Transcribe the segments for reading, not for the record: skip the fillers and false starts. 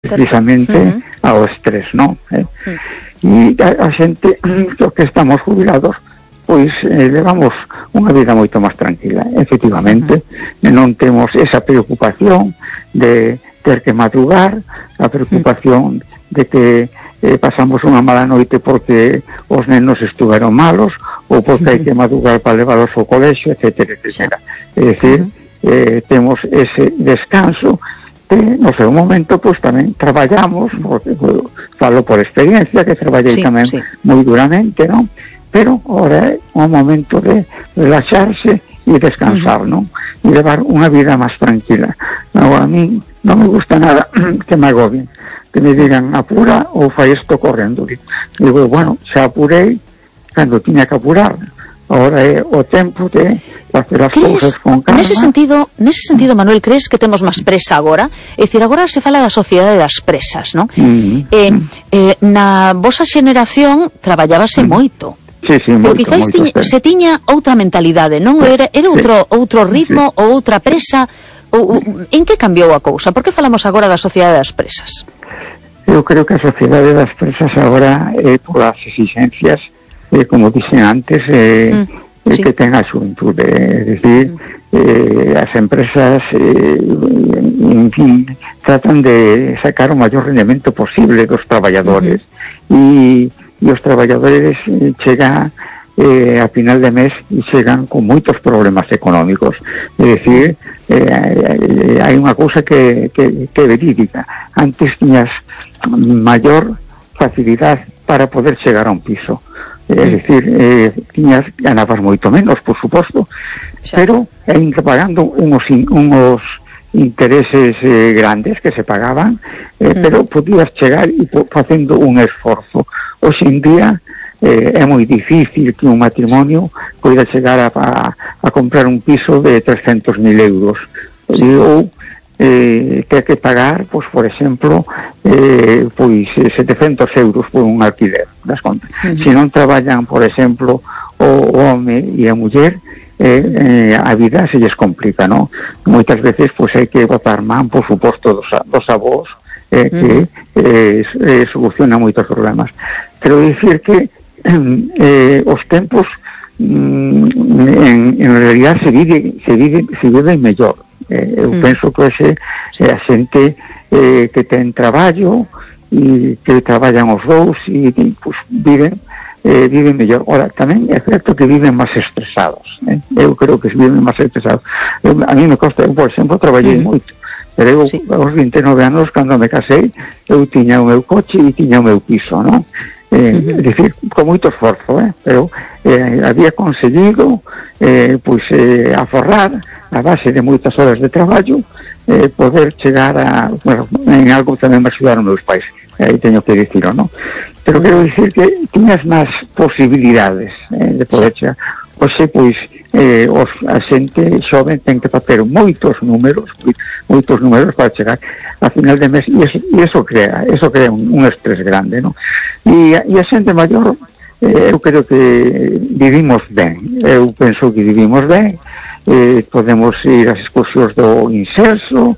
precisamente ao estrés, non? E a xente que estamos jubilados pois levamos unha vida moito máis tranquila, efectivamente. Non temos esa preocupación de ter que madrugar, a preocupación de que pasamos unha mala noite porque os nenos estuveron malos ou porque hai que madrugar para levalos ao colexio, etcétera, etcétera. É dicir, temos ese descanso que no seu momento pois tamén traballamos, porque falo por experiencia que traballei tamén moi duramente, non? Pero ahora é un momento de relaxarse e descansar, non? E levar unha vida máis tranquila. Non, a mí non me gusta nada que me agobien, que me digan apura ou fai isto correndo. Digo, bueno, xa apurei cando tiña que apurar. Ahora é o tempo de facer as cousas con calma. Nese sentido, Manuel, crees que temos máis presa agora? É dicir, agora se fala da sociedade das presas, non? Na vosa xeneración traballábase moito. Sí, pero quizás se tiña outra mentalidade, non? Era outro ritmo ou outra presa. En que cambiou a cousa? Por que falamos agora da sociedade das presas? Eu creo que a sociedade das presas agora polas exigencias, como dixen antes, que ten a xuventude, é dicir, as empresas en fin, tratan de sacar o maior rendemento posible dos traballadores e os traballadores chegan a final de mes e chegan con moitos problemas económicos. É dicir, hai unha cousa que é verídica. Antes tiñas maior facilidade para poder chegar a un piso. É dicir, ganabas moito menos, por suposto, pero ainda pagando unos intereses grandes que se pagaban, pero podías chegar e facendo un esforzo. Hoxe en día é moi difícil que un matrimonio poida chegar a comprar un piso de 300.000 euros. Ou ter que pagar, pois, por exemplo, 700 euros por un alquiler das contas. Se non traballan, por exemplo, o home e a muller, a vida se lles complica, non? Moitas veces, pois, hai que botar man, por suposto, dos avós, que soluciona moitos problemas. Quero dicir que os tempos en realidad se vive mellor. Eu penso que hoxe a xente que ten traballo e que traballan os dous e pues, viven mellor. Ora, tamén é certo que viven máis estresados, eu creo que viven máis estresados. A mí me costa, eu, por exemplo, traballei moito, pero eu aos 29 anos, cando me casei, eu tiña o meu coche e tiña o meu piso, non? É dicir, con moito esforzo, pero había conseguido aforrar a base de moitas horas de traballo, poder chegar a, bueno, en algo tamén me axudaron meus pais, aí teño que dicirlo, non? Pero quero dicir que tiñas máis posibilidades de poder chegar. Oxe, pois, a xente xoven ten que facer moitos números para chegar a final de mes, e eso crea un estrés grande, non? E a xente maior, eu creo que vivimos ben, eu penso que vivimos ben, podemos ir ás excursións do Inserso,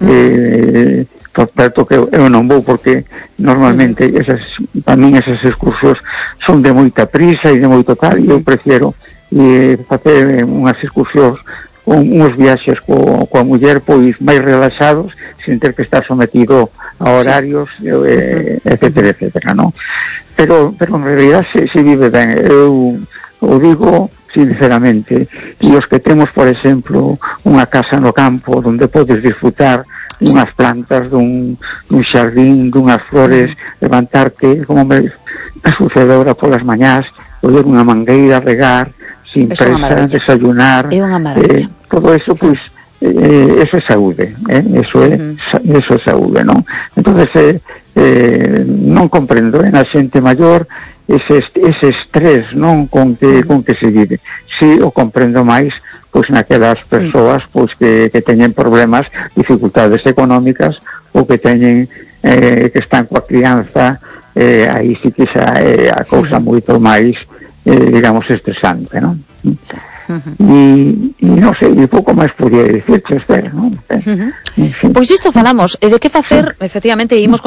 por certo que eu non vou porque normalmente para min esas excursións son de moita prisa e de moito tal, e eu prefiero facer unhas excursións, uns viaxes coa muller pois máis relaxados, sin ter que estar sometido a horarios, etcétera, etcétera, non? Pero en realidad se vive ben. Eu o digo sinceramente, e os que temos, por exemplo, unha casa no campo onde podes disfrutar unhas plantas, dun xardín, dunhas flores, levantarte, como me sucede ahora polas mañás, poder unha mangueira, regar, sin presa, desayunar, todo eso, pois, eso é saúde, eso é saúde, non? Entonces, non comprendo na xente maior ese estrés, non, con que se vive. Si o comprendo máis pois naquelas persoas pois que teñen problemas, dificultades económicas, ou que teñen que están coa crianza, aí si que xa é a cousa moito máis digamos estresante, non? e non sei, e pouco máis podía dicir, Esther, non? Pois isto falamos, e de que facer, efectivamente, imos